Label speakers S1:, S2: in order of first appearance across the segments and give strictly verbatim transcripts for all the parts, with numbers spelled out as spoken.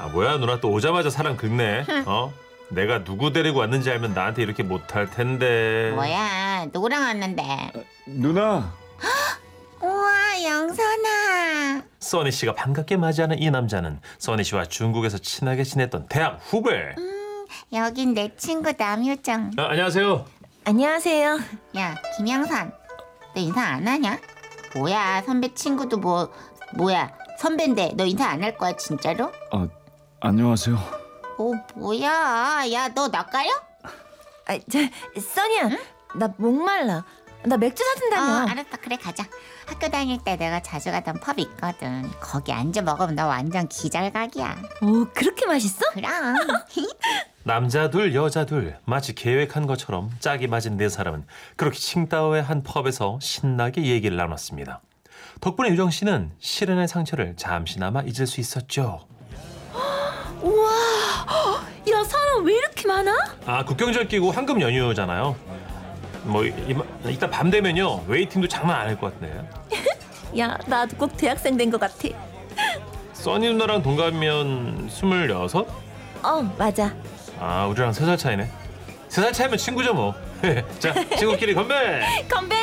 S1: 아 뭐야 누나 또 오자마자 사람 긁네. 어? 내가 누구 데리고 왔는지 알면 나한테 이렇게 못할 텐데.
S2: 뭐야, 누구랑 왔는데?
S3: 누나.
S2: 우와, 영선아.
S1: 써니 씨가 반갑게 맞이하는 이 남자는 써니 씨와 중국에서 친하게 지냈던 대학 후배.
S2: 음, 여긴 내 친구 남효정.
S1: 아, 안녕하세요.
S4: 안녕하세요.
S2: 야, 김영선. 너 인사 안 하냐? 뭐야, 선배 친구도 뭐, 뭐야, 선배인데 너 인사 안 할 거야, 진짜로?
S3: 아, 안녕하세요.
S2: 오, 뭐야. 야, 너 낯가려?
S4: 아, 저, 써니야, 응? 나 목말라. 나 맥주
S2: 어,
S4: 사준다며.
S2: 알았다. 그래, 가자. 학교 다닐 때 내가 자주 가던 펍 있거든. 거기 앉아 먹으면 너 완전 기절각이야.
S4: 오, 그렇게 맛있어?
S2: 그럼.
S1: 남자 둘 여자 둘 마치 계획한 것처럼 짝이 맞은 네 사람은 그렇게 칭따오의 한 펍에서 신나게 얘기를 나눴습니다. 덕분에 유정 씨는 시련의 상처를 잠시나마 잊을 수 있었죠.
S4: 우와, 야, 사람 왜 이렇게 많아?
S1: 아 국경절 끼고 황금 연휴잖아요. 뭐 이, 이따 밤 되면요 웨이팅도 장난 아닐 것 같네.
S4: 야, 나도 꼭 대학생 된 것 같아.
S1: 써니 누나랑 동갑이면 스물여섯?
S4: 어, 맞아.
S1: 아 우리랑 세 살 차이네. 세 살 차이면 친구죠 뭐. 자 친구끼리 건배.
S4: 건배.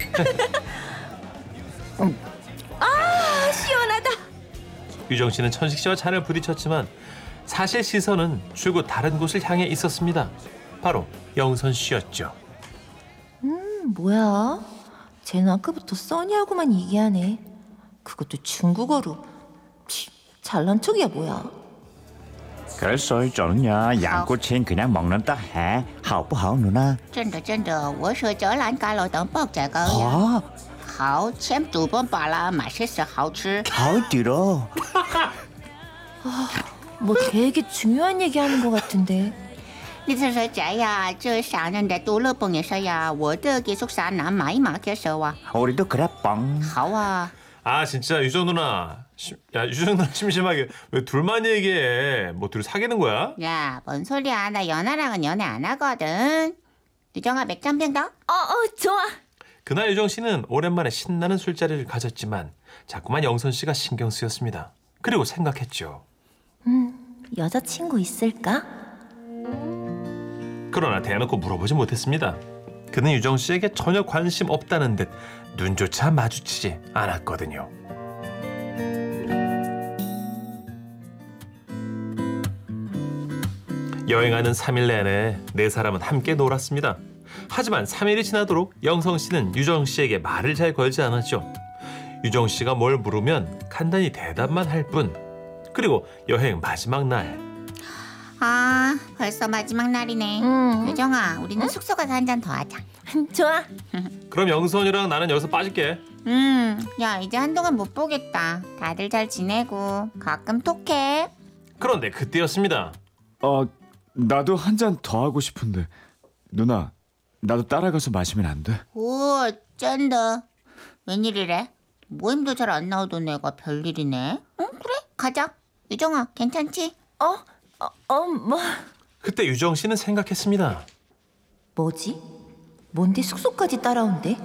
S4: 아, 시원하다.
S1: 유정 씨는 천식 씨와 잔을 부딪혔지만 사실 시선은 줄곧 다른 곳을 향해 있었습니다. 바로 영선 씨였죠.
S4: 음, 뭐야? 쟤는 아까부터 써니하고만 얘기하네. 그것도 중국어로. 치, 잘난 척이야 뭐야.
S5: 그래서 저는요 양꼬치는 그냥 먹는다 해. 好不好 누나?
S2: 真的真的我说这栏干了等爆这个呀
S5: 아,
S2: 好前主播罢了马是是好吃
S5: 잘 들어.
S4: 뭐 되게 중요한 얘기하는 것 같은데.
S2: 你这是这呀这上人的读了蹦也说呀我的给宿舍拿买嘛给说啊
S5: 우리도 그래 뻥.
S2: 好啊
S1: 아 진짜 유정 누나. 심, 야 유정 누나 심심하게 왜 둘만 얘기해. 뭐 둘이 사귀는 거야?
S2: 야, 뭔 소리야. 나 연하랑은 연애 안 하거든. 유정아, 맥주 한 병 더?
S4: 어, 어, 좋아.
S1: 그날 유정 씨는 오랜만에 신나는 술자리를 가졌지만 자꾸만 영선 씨가 신경 쓰였습니다. 그리고 생각했죠.
S4: 여자친구 있을까?
S1: 그러나 대놓고 물어보지 못했습니다. 그는 유정 씨에게 전혀 관심 없다는 듯 눈조차 마주치지 않았거든요. 여행하는 삼 일 내내 네 사람은 함께 놀았습니다. 하지만 삼 일이 지나도록 영성 씨는 유정 씨에게 말을 잘 걸지 않았죠. 유정 씨가 뭘 물으면 간단히 대답만 할 뿐. 그리고 여행 마지막 날.
S2: 아, 벌써 마지막 날이네.
S4: 음.
S2: 유정아, 우리는 숙소 가서 한 잔 더 하자.
S4: 좋아.
S1: 그럼 영선이랑 나는 여기서 빠질게.
S2: 음, 야, 이제 한동안 못 보겠다. 다들 잘 지내고 가끔 톡해.
S1: 그런데 그때였습니다.
S3: 어, 나도 한 잔 더 하고 싶은데. 누나, 나도 따라가서 마시면 안 돼?
S2: 오, 쩐다. 웬일이래? 모임도 잘 안 나오던 애가 별일이네. 응, 그래, 가자. 유정아, 괜찮지?
S4: 어, 어, 어, 뭐.
S1: 그때 유정 씨는 생각했습니다.
S4: 뭐지? 뭔데 숙소까지 따라온대?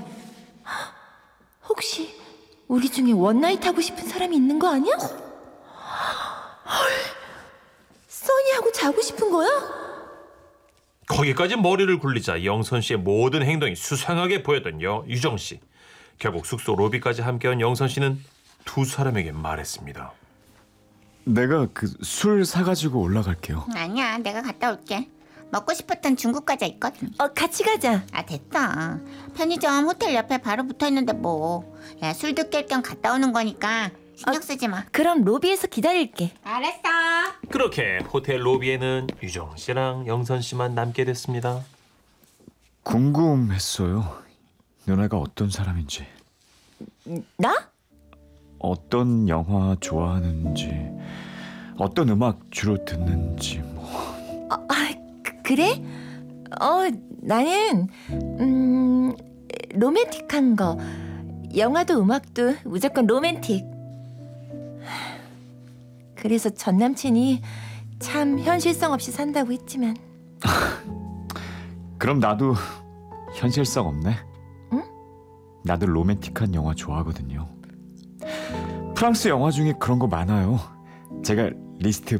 S4: 혹시 우리 중에 원나잇 하고 싶은 사람이 있는 거 아니야? 헐, 써니하고 자고 싶은 거야?
S1: 거기까지 머리를 굴리자 영선 씨의 모든 행동이 수상하게 보였던 여, 유정 씨. 결국 숙소 로비까지 함께한 영선 씨는 두 사람에게 말했습니다.
S3: 내가 그 술 사가지고 올라갈게요.
S2: 아니야, 내가 갔다 올게. 먹고 싶었던 중국 과자 있거든.
S4: 어, 같이 가자.
S2: 아, 됐다. 편의점 호텔 옆에 바로 붙어있는데 뭐. 야, 술도 깰 겸 갔다 오는 거니까 신경 쓰지 마.
S4: 그럼 로비에서 기다릴게.
S2: 알았어.
S1: 그렇게 호텔 로비에는 유정 씨랑 영선 씨만 남게 됐습니다.
S3: 궁금했어요. 누나가 어떤 사람인지.
S4: 나?
S3: 어떤 영화 좋아하는지. 어떤 음악 주로 듣는지 뭐.
S4: 아, 그, 그래? 어, 나는 음, 로맨틱한 거. 영화도 음악도 무조건 로맨틱. 그래서 전 남친이 참 현실성 없이 산다고 했지만.
S3: 그럼 나도 현실성 없네.
S4: 응?
S3: 나도 로맨틱한 영화 좋아하거든요. 프랑스 영화 중에 그런 거 많아요. 제가 리스트